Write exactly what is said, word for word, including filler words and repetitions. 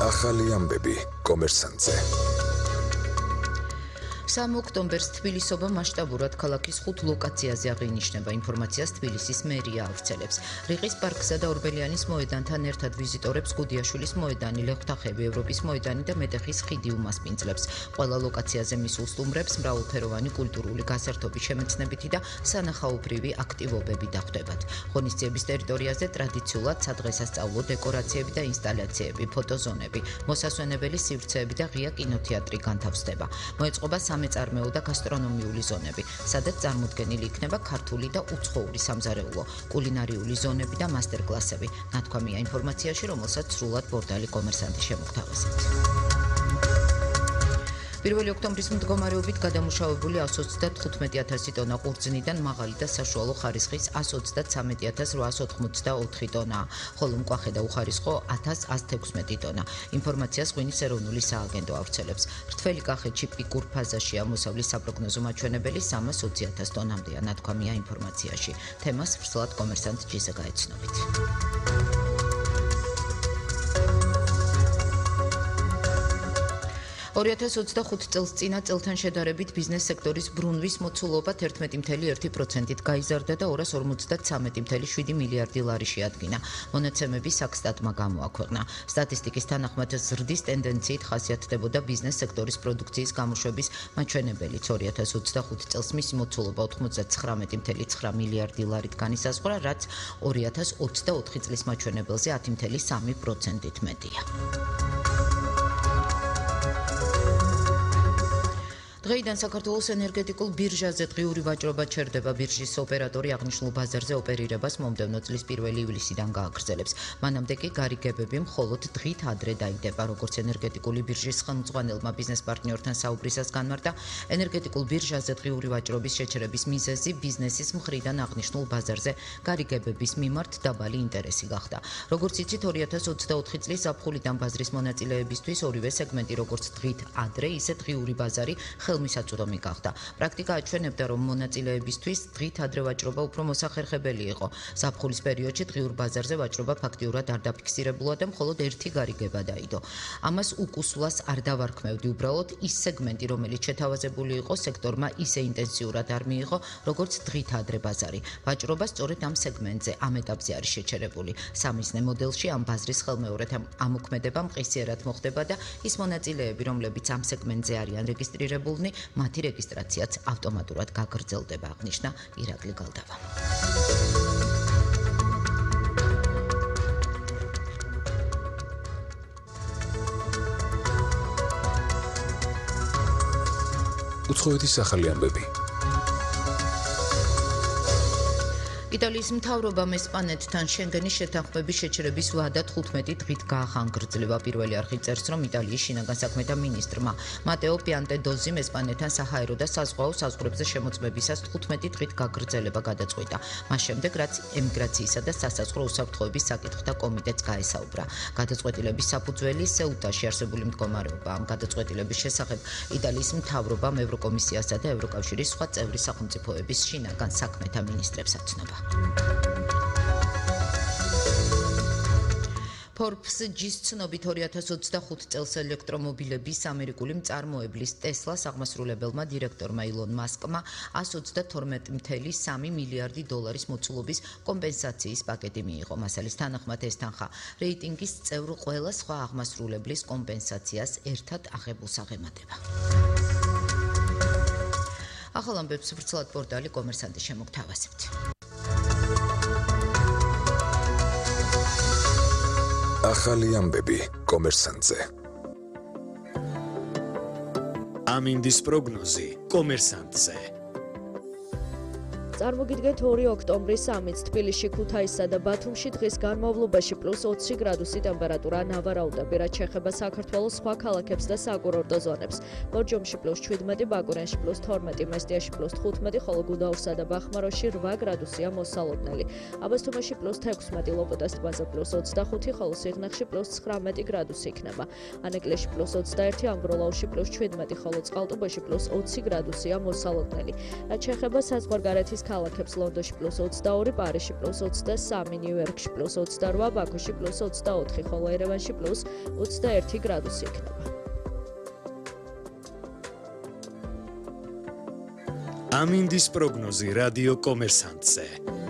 ახალი ამბები კომერსანტზე. სამი ოქტომბერს თბილისობა მასშტაბურად ქალაქის ხუთ ლოკაციაზე აღინიშნება. ინფორმაციას თბილისის მერია ავრცელებს. რიყის პარკსა და ორბელიანის მოედანთან ერთად ვიზიტორებს გუდიაშვილის მოედანი, ლეღვთახები, ევროპის მოედანი და მეტეხის ხიდი უმასპინძლებს. ყველა ლოკაციაზე მისულ სტუმრებს მრავალფეროვანი კულტურული გასართობის შემეცნებითი და სანახაობრივი აქტივობები დახვდებათ. ღონისძიების ტერიტორიაზე ტრადიციულად სადღესასწაულო დეკორაციები და ინსტალაციები, ფოტოზონები, მოსასვენებელი სივრცეები და ღია კინოთეატრი განთავსდება. მოეწყობა სამეწარმეო და გასტრონომიული ზონები, სადაც წარმოდგენილი იქნება ქართული და უცხოური სამზარეულო, კულინარიული ზონები და მასტერკლასები. ნათქვამია ინფორმაციაში, რომელსაც სრულად პორტალი კომერსანტი შემოგთავაზებთ. პირველი ოქტომბრის მდგომარეობით გადამუშავებული εκατს ოცდათხუთმეტი ათასი ტონა ყურძნიდან მაღალი და საშუალო ხარისხის εκατს ოცდაცამეტი ათას რვაას ოთხმოცდაოთხი ტონაა, ხოლო მკვახე და უხარისხო ათას ათს თექვსმეტი ტონა. ინფორმაციას ღვინის ეროვნული სააგენტო ავრცელებს. რთველი კახეთში პიკურ ფაზაშია მოსავლის საპროგნოზო მაჩვენებელი სამას ოცი ათას ტონამდეა, ნათქვამია ინფორმაციაში. თემას ვრცლად კომერსანტ ჯიზა გაეცნობით. ორი ათას ოცდახუთ წელს წინა წელთან შედარებით ბიზნეს სექტორის ბრუნვის მოცულობა თერთმეტი მცდე ერთი პროცენტით გაიზარდა და ორას ორმოცდაცამეტი მცდე შვიდი მილიარდი ლარი შეადგინა. მონაცემები საქსტატმა გამოაქვეყნა. სტატისტიკის თანახმად ზრდის ტენდენციით ხასიათდებოდა ბიზნეს სექტორის პროდუქციის გამოშვების მაჩვენებელიც. ორი ათას ოცდახუთ წელს მისი მოცულობა ოთხმოცდაცხრამეტი მცდე ცხრა მილიარდი ლარით განისაზღვრა, რაც ორი ათას ოცდაოთხი წლის მაჩვენებელზე ათი მცდე სამი პროცენტით მეტია. დღეიდან საქართველოს ენერგეტიკულ ბირჟაზე დღიური ვაჭრობა ჩერდება. ბირჟის ოპერატორი აღნიშნულ ბაზარზე ოპერირებას მომდევნო წლის პირველი ივლისიდან გააგრძელებს. მანამდე კი გარიგებები მხოლოდ დღით ადრე დაიდება. როგორც ენერგეტიკული ბირჟის ხელმძღვანელმა ბიზნეს პარტნიორთან საუბრისას განმარტა, ენერგეტიკულ ბირჟაზე დღიური ვაჭრობის შეჩერების მიზეზი ბიზნესის მხრიდან აღნიშნულ ბაზარზე გარიგებების მიმართ დაბალი ინტერესი გახდა. როგორც იცით, ორი ათას ოცდაოთხი წლის ზაფხულიდან ბაზრის მონაწილეებისთვის ორივე სეგმენტი, როგორც დღით ადრე, ისე დღიური ბაზარი ხელმისაწვდომი გახდა. პრაქტიკა აჩვენებდა, რომ მონაწილეებისთვის დღით ადრე ვაჭრობა უფრო მოსახერხებელი იყო. ზაფხულის პერიოდში დღიურ ბაზარზე ვაჭრობა ფაქტიურად არ დაფიქსირებულა და მხოლოდ ერთი გარიგება დაიდო. ამას უკუსლას არ დავარქმევდი, უბრალოდ ის სეგმენტი, რომელიც შეთავაზებული იყო, სექტორმა ისე ინტენსიურად არ მიიღო, როგორც დღით ადრე ბაზარი. ვაჭრობა სწორედ ამ სეგმენტზე, ამ ეტაპზე არის შეჩერებული. სამიზნე მოდელში ამ ბაზრის ხელმეორედ ამოქმედება მყისიერად მოხდება და ის მონაწილეები, რომლებიც ამ სეგმენტზე არიან რეგისტრირებულნი, მათი რეგისტრაციაც ავტომატურად გაგრძელდება, აღნიშნა ირაკლი გალდავა. უცხოეთის ახალი ამბები. იტალიის მთავრობამ ესპანეთთან შენგენის შეთანხმების შეჩერების ვადა თხუთმეტი დღით გაახანგრძლივა. პირველი არხი წერს, რომ იტალიის შინაგან საქმეთა მინისტრმა მატეო პიანტედოზიმ ესპანეთთან საჰაერო და საზღვაო საზღვრებზე შემოწმებისას თხუთმეტი დღით გაგრძელება გადაწყვიტა. მას შემდეგ, რაც ემიგრაციისა და სასაზღვრო უსაფრთხოების საკითხთა კომიტეტს გაესაუბრა. გადაწყვეტილების საფუძველი სეუტაში არსებული მდგომარეობა. ამ გადაწყვეტილების შესახებ იტალიის მთავრობამ ევროკომისიასა და ევროკავშირის სხვა წევრი სახელმწიფოების შინაგან საქმეთა მინისტრებს აცნობა. Forbes-ის ცნობით ორი ათას ოცდახუთ წელს ელექტრომობილების ამერიკული მწარმოებლის Tesla-ს აღმასრულებელმა დირექტორმა ილონ მასკმა εκατს ოცდათორმეტი მცდე სამი მილიარდი დოლარის მოცულობის კომპენსაციის პაკეტი მიიღო. მასალის თანახმად ეს თანხა რეიტინგის წევრ ყველა სხვა აღმასრულებლის კომპენსაციას ერთად აღებულს აღემატება. ახალ ამბებს ვრცლად პორტალი კომერსანტი შემოგთავაზებთ. ახალი ამბები კომერსანტზე. ამინდის პროგნოზი კომერსანტზე. წარმოგიდგენთ ორი ოქტომბრის სამიც თბილისში, ქუთაისსა და ბათუმში დღის განმავლობაში პლუს ოცი გრადუსი ტემპერატურა ნავარაუდები, რაც შეეხება საქართველოს სხვა ქალაქებს და საკურორტო ზონებს. ბორჯომში პლუს შვიდმეტი, ბაკურიანში პლუს თორმეტი, მესტიაში პლუს თხუთმეტი, ხოლო გუდაურსა და ბახმაროში რვა გრადუსია მოსალოდნელი. აბასთუმანში პლუს თექვსმეტი, ლოპოტას ტბაზე პლუს ოცდახუთი, ხოლო სიღნაღში პლუს ცხრამეტი გრადუსი იქნება. ანეკლეში პლუს ოცდაერთი, ამბროლაუში პლუს შვიდმეტი, ხოლო წყალტუბოში პლუს ოცი გრადუსია მოსალოდნელი. რაც შეეხება საზღვარგარეთის ქალაქებს ლონდონში პლუს ოცდაორი, პარიზში პლუს ოცდასამი, ნიუ-იორკში პლუს ოცდარვა, ბაქოში პლუს ოცდაოთხი, ხოლო ერევანში პლუს ოცდაერთი გრადუსი იქნება. ამინდის პროგნოზი რადიო კომერსანტზე.